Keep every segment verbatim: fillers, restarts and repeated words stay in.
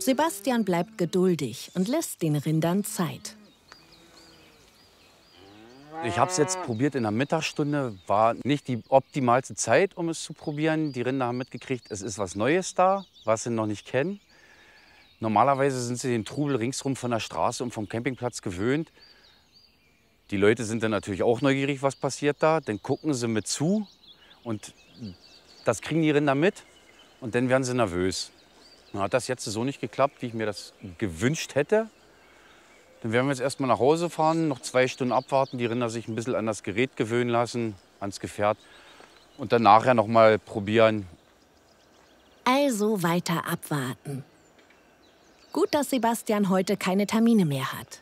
Sebastian bleibt geduldig und lässt den Rindern Zeit. Ich habe es jetzt probiert in der Mittagsstunde. War nicht die optimalste Zeit, um es zu probieren. Die Rinder haben mitgekriegt, es ist was Neues da, was sie noch nicht kennen. Normalerweise sind sie den Trubel ringsrum von der Straße und vom Campingplatz gewöhnt. Die Leute sind dann natürlich auch neugierig, was passiert da. Dann gucken sie mit zu und das kriegen die Rinder mit und dann werden sie nervös. Dann hat das jetzt so nicht geklappt, wie ich mir das gewünscht hätte. Dann werden wir jetzt erstmal nach Hause fahren, noch zwei Stunden abwarten, die Rinder sich ein bisschen an das Gerät gewöhnen lassen, ans Gefährt und dann nachher noch mal probieren. Also weiter abwarten. Gut, dass Sebastian heute keine Termine mehr hat.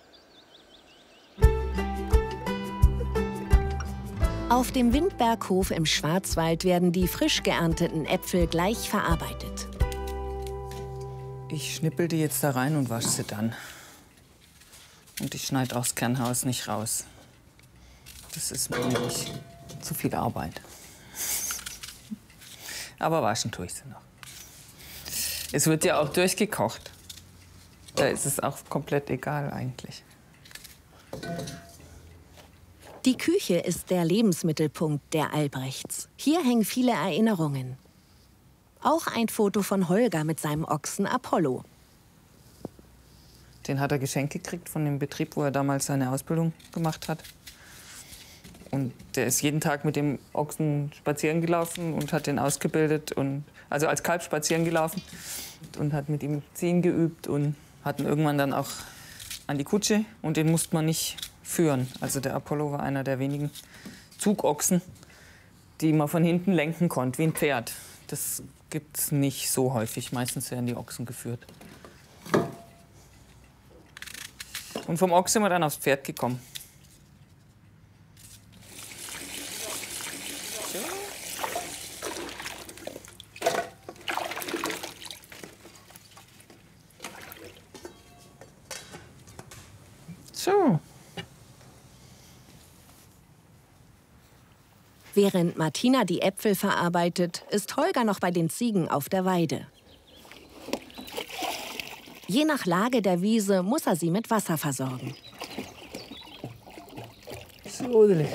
Auf dem Windberghof im Schwarzwald werden die frisch geernteten Äpfel gleich verarbeitet. Ich schnippel die jetzt da rein und wasche sie dann. Und ich schneide auch das Kernhaus nicht raus. Das ist mir nämlich zu viel Arbeit. Aber waschen tue ich sie noch. Es wird ja auch durchgekocht. Da ist es auch komplett egal eigentlich. Die Küche ist der Lebensmittelpunkt der Albrechts. Hier hängen viele Erinnerungen. Auch ein Foto von Holger mit seinem Ochsen Apollo. Den hat er geschenkt gekriegt von dem Betrieb, wo er damals seine Ausbildung gemacht hat. Und der ist jeden Tag mit dem Ochsen spazieren gelaufen und hat den ausgebildet. Und, also als Kalb spazieren gelaufen und hat mit ihm ziehen geübt und hatten irgendwann dann auch an die Kutsche. Und den musste man nicht führen. Also der Apollo war einer der wenigen Zugochsen, die man von hinten lenken konnte, wie ein Pferd. Das gibt's nicht so häufig. Meistens werden die Ochsen geführt. Und vom Ochs sind wir dann aufs Pferd gekommen. So. Während Martina die Äpfel verarbeitet, ist Holger noch bei den Ziegen auf der Weide. Je nach Lage der Wiese muss er sie mit Wasser versorgen. So. Ich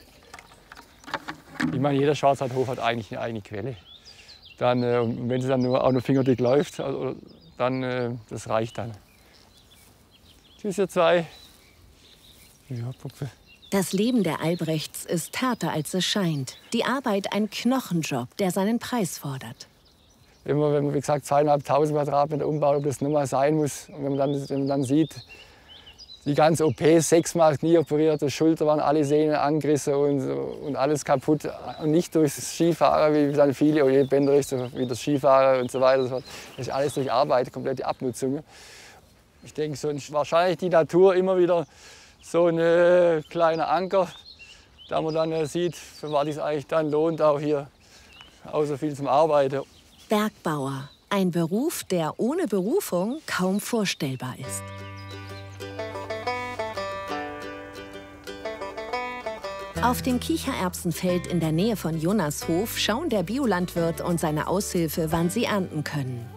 meine, jeder Schwarzwaldhof hat eigentlich eine eigene Quelle. Dann, äh, und wenn sie dann nur auch nur fingerdick läuft, also, dann äh, das reicht dann. Tschüss, ihr zwei. Ja, Puppe. Das Leben der Albrechts ist härter, als es scheint. Die Arbeit ein Knochenjob, der seinen Preis fordert. Wenn man, wenn man wie gesagt, zweieinhalbtausend Quadratmeter umbaut, ob das nur mal sein muss. Und wenn man dann, wenn man dann sieht, die ganze O P, sechsmal Knie operiert, die Schulter waren alle Sehnen angerissen und, und alles kaputt. Und nicht durch das Skifahren, wie dann viele, oh je, Bänderricht, wie das Skifahren und so weiter. Das ist alles durch Arbeit, komplette Abnutzung. Ich denke, so wahrscheinlich die Natur immer wieder so ein äh, kleiner Anker, da man dann äh, sieht, für was es eigentlich dann lohnt, auch hier auch so viel zum Arbeiten. Bergbauer, ein Beruf, der ohne Berufung kaum vorstellbar ist. Auf dem Kichererbsenfeld in der Nähe von Jonashof schauen der Biolandwirt und seine Aushilfe, wann sie ernten können.